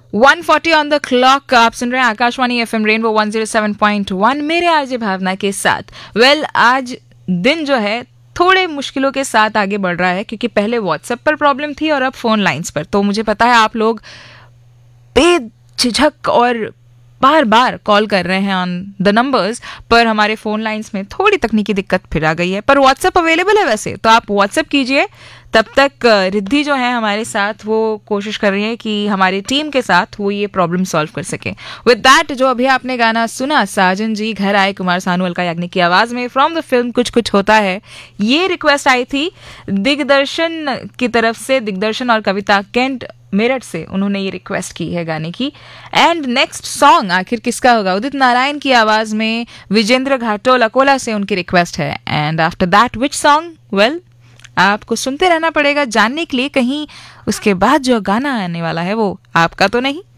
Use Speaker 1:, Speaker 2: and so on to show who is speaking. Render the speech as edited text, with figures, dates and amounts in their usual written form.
Speaker 1: 1:40 on the clock. आप सुन रहे हैं आकाशवाणी एफएम रेनबो 107.1 मेरे आरजे भावना के साथ। आज दिन जो है थोड़े मुश्किलों के साथ आगे बढ़ रहा है, क्योंकि पहले व्हाट्सएप पर प्रॉब्लम थी और अब फोन लाइंस पर। तो मुझे पता है आप लोग बेझिझक और बार बार कॉल कर रहे हैं ऑन द नंबर्स, पर हमारे फोन लाइंस में थोड़ी तकनीकी दिक्कत फिर आ गई है। पर व्हाट्सएप अवेलेबल है वैसे, तो आप व्हाट्सएप कीजिए। तब तक रिद्धि जो है हमारे साथ, वो कोशिश कर रही है कि हमारी टीम के साथ वो ये प्रॉब्लम सॉल्व कर सके। विद दैट, जो अभी आपने गाना सुना, साजन जी घर आए, कुमार सानू अलका याग्निक की आवाज में, फ्रॉम द फिल्म कुछ कुछ होता है, ये रिक्वेस्ट आई थी दिग्दर्शन की तरफ से। दिग्दर्शन और कविता केंट मेरठ से उन्होंने ये रिक्वेस्ट की है गाने की। एंड नेक्स्ट सॉन्ग आखिर किसका होगा? उदित नारायण की आवाज में, विजेंद्र घाटोल अकोला से उनकी रिक्वेस्ट है। And after that which song? Well, आपको सुनते रहना पड़ेगा जानने के लिए, कहीं उसके बाद जो गाना आने वाला है वो आपका तो नहीं।